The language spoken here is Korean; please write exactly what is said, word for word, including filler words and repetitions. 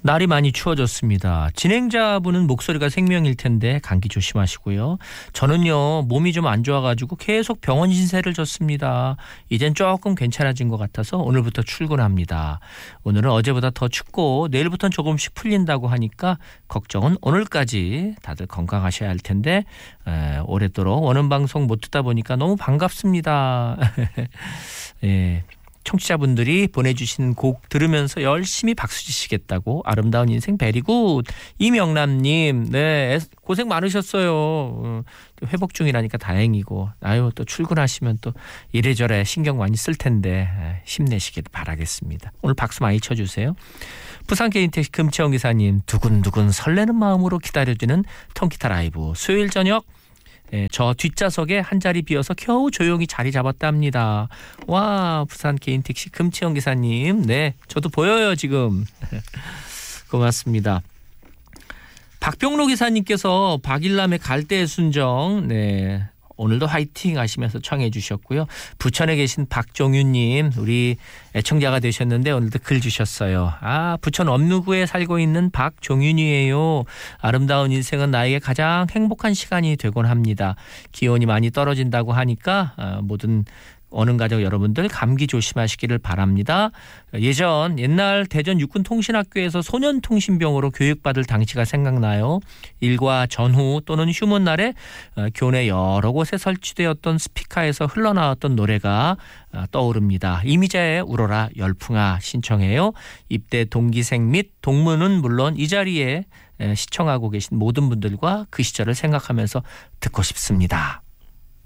날이 많이 추워졌습니다. 진행자분은 목소리가 생명일 텐데 감기 조심하시고요. 저는요 몸이 좀 안 좋아가지고 계속 병원 신세를 졌습니다. 이젠 조금 괜찮아진 것 같아서 오늘부터 출근합니다. 오늘은 어제보다 더 춥고 내일부터는 조금씩 풀린다고 하니까 걱정은 오늘까지 다들 건강하셔야 할 텐데 에, 오랫도록 원음방송 못 듣다 보니까 너무 반갑습니다. 예. 청취자분들이 보내주신 곡 들으면서 열심히 박수치시겠다고 아름다운 인생 베리굿 이명남님 네 고생 많으셨어요. 회복 중이라니까 다행이고 아유 또 출근하시면 또 이래저래 신경 많이 쓸 텐데 힘내시길 바라겠습니다. 오늘 박수 많이 쳐주세요. 부산 개인택시 금채원 기사님 두근두근 설레는 마음으로 기다려지는 통기타 라이브 수요일 저녁 네, 저 뒷좌석에 한 자리 비어서 겨우 조용히 자리 잡았답니다. 와 부산 개인택시 금치영 기사님 네 저도 보여요 지금. 고맙습니다. 박병로 기사님께서 박일남의 갈대의 순정 네 오늘도 화이팅 하시면서 청해 주셨고요. 부천에 계신 박종윤님 우리 애청자가 되셨는데 오늘도 글 주셨어요. 아 부천 엄누구에 살고 있는 박종윤이에요. 아름다운 인생은 나에게 가장 행복한 시간이 되곤 합니다. 기온이 많이 떨어진다고 하니까 아, 모든 어느 가족 여러분들 감기 조심하시기를 바랍니다. 예전 옛날 대전 육군통신학교에서 소년통신병으로 교육받을 당시가 생각나요. 일과 전후 또는 휴문 날에 교내 여러 곳에 설치되었던 스피커에서 흘러나왔던 노래가 떠오릅니다. 이미자의 울어라 열풍아 신청해요. 입대 동기생 및 동문은 물론 이 자리에 시청하고 계신 모든 분들과 그 시절을 생각하면서 듣고 싶습니다.